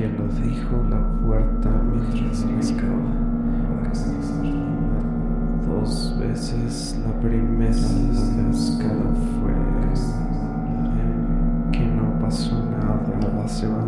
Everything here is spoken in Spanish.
¿Quién lo dijo? La puerta mientras rascaba. 2 veces. La primera la máscara fue que no pasó nada. La